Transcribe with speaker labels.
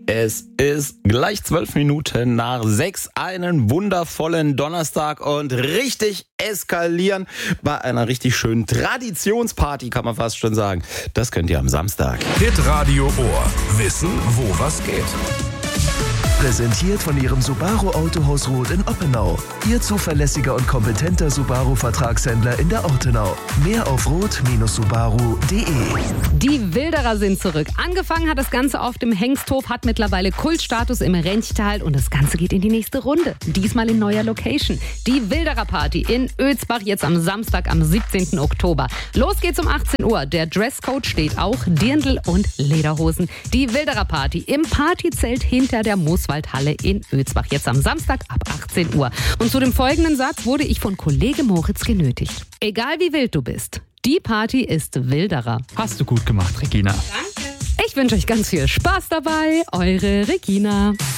Speaker 1: Es ist gleich 12 Minuten nach 6, einen wundervollen Donnerstag und richtig eskalieren bei einer richtig schönen Traditionsparty, kann man fast schon sagen. Das könnt ihr am Samstag.
Speaker 2: Hitradio Ohr. Wissen, wo was geht.
Speaker 3: Präsentiert von Ihrem Subaru Autohaus Roth in Oppenau. Ihr zuverlässiger und kompetenter Subaru-Vertragshändler in der Ortenau. Mehr auf roth-subaru.de.
Speaker 4: Die Wilderer sind zurück. Angefangen hat das Ganze auf dem Hengsthof, hat mittlerweile Kultstatus im Renchtal und das Ganze geht in die nächste Runde. Diesmal in neuer Location. Die Wilderer Party in Oelsbach, jetzt am Samstag, am 17. Oktober. Los geht's um 18 Uhr. Der Dresscode steht auch, Dirndl und Lederhosen. Die Wilderer Party im Partyzelt hinter der Mooswaldhalle in Oelsbach. Jetzt am Samstag ab 18 Uhr. Und zu dem folgenden Satz wurde ich von Kollege Moritz genötigt. Egal wie wild du bist, die Party ist Wilderer.
Speaker 5: Hast du gut gemacht, Regina.
Speaker 4: Danke. Ich wünsche euch ganz viel Spaß dabei. Eure Regina.